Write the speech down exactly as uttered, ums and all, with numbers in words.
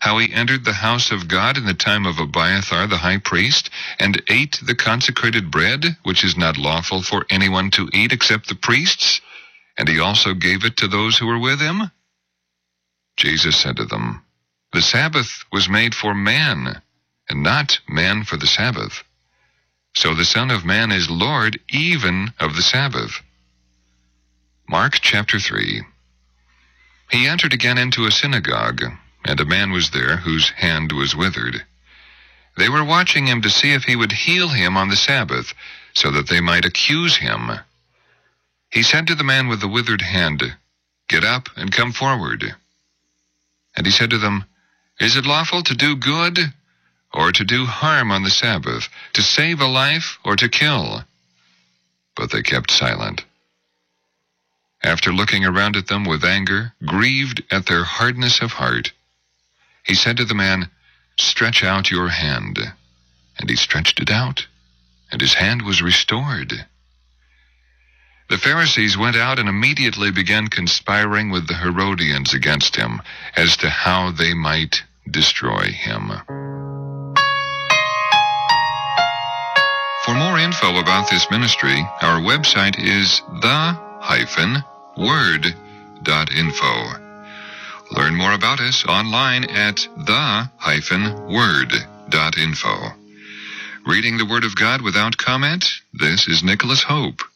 how he entered the house of God in the time of Abiathar the high priest, and ate the consecrated bread, which is not lawful for anyone to eat except the priests, and he also gave it to those who were with him? Jesus said to them, The Sabbath was made for man, and not man for the Sabbath. So the Son of Man is Lord even of the Sabbath. Mark chapter three. He entered again into a synagogue, and a man was there whose hand was withered. They were watching him to see if he would heal him on the Sabbath, so that they might accuse him. He said to the man with the withered hand, Get up and come forward. And he said to them, Is it lawful to do good or to do harm on the Sabbath, to save a life or to kill? But they kept silent. After looking around at them with anger, grieved at their hardness of heart, he said to the man, Stretch out your hand. And he stretched it out, and his hand was restored. The Pharisees went out and immediately began conspiring with the Herodians against him, as to how they might destroy him. For more info about this ministry, our website is the dash word dot info. Learn more about us online at the dash word dot info. Reading the Word of God without comment, this is Nicholas Hope.